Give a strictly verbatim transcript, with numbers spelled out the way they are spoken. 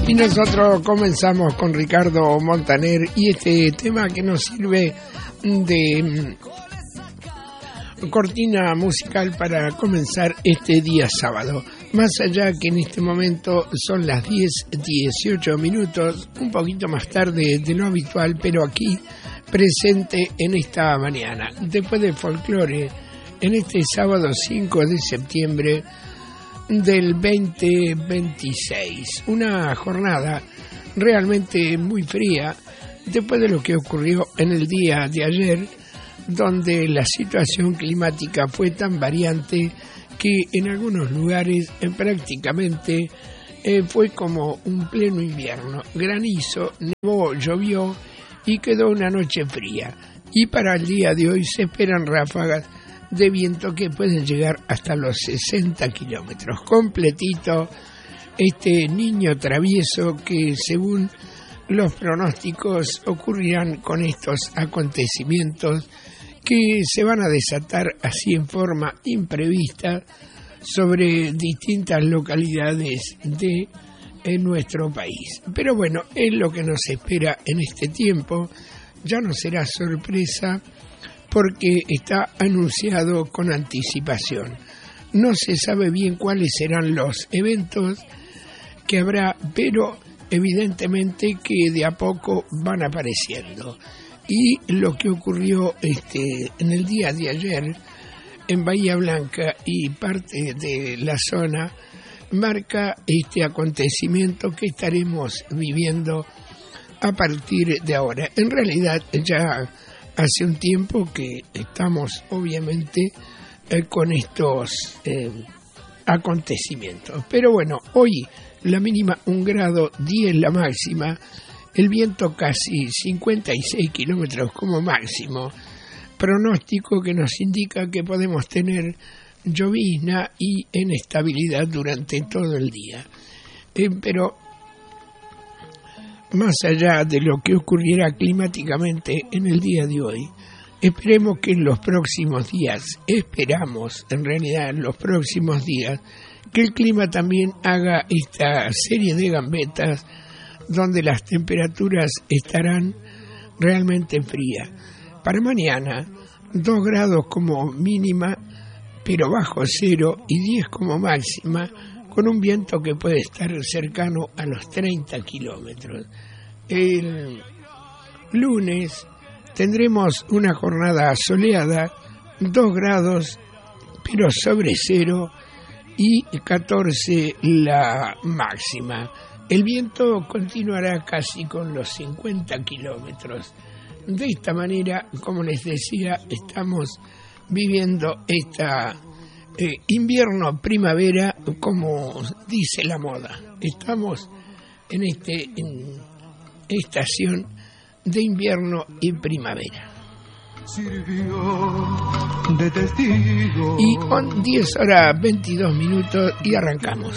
Y nosotros comenzamos con Ricardo Montaner y este tema que nos sirve de cortina musical para comenzar este día sábado. Más allá que en este momento son las diez dieciocho minutos, un poquito más tarde de lo habitual, pero aquí presente en esta mañana. Después de folclore, en este sábado cinco de septiembre del veinte veintiséis, una jornada realmente muy fría después de lo que ocurrió en el día de ayer, donde la situación climática fue tan variante que en algunos lugares eh, prácticamente eh, fue como un pleno invierno. Granizo, nevó, llovió y quedó una noche fría. Y para el día de hoy se esperan ráfagas de viento que pueden llegar hasta los sesenta kilómetros. Completito este niño travieso que, según los pronósticos, ocurrirán con estos acontecimientos que se van a desatar así en forma imprevista sobre distintas localidades de en nuestro país. Pero bueno, es lo que nos espera en este tiempo. Ya no será sorpresa porque está anunciado con anticipación. No se sabe bien cuáles serán los eventos que habrá, pero evidentemente que de a poco van apareciendo. Y lo que ocurrió este, en el día de ayer en Bahía Blanca y parte de la zona marca este acontecimiento que estaremos viviendo a partir de ahora. En realidad ya hace un tiempo que estamos obviamente eh, con estos eh, acontecimientos. Pero bueno, hoy la mínima un grado, diez la máxima. El viento casi cincuenta y seis kilómetros como máximo, pronóstico que nos indica que podemos tener llovizna y inestabilidad durante todo el día. Eh, pero más allá de lo que ocurriera climáticamente en el día de hoy, esperemos que en los próximos días, esperamos en realidad en los próximos días, que el clima también haga esta serie de gambetas donde las temperaturas estarán realmente frías. Para mañana, dos grados como mínima, pero bajo cero, y diez como máxima, con un viento que puede estar cercano a los treinta kilómetros. El lunes tendremos una jornada soleada, dos grados, pero sobre cero, y catorce la máxima. El viento continuará casi con los cincuenta kilómetros. De esta manera, como les decía, estamos viviendo esta eh, invierno-primavera, como dice la moda. Estamos en esta estación de invierno y primavera. Y con diez horas veintidós minutos y arrancamos.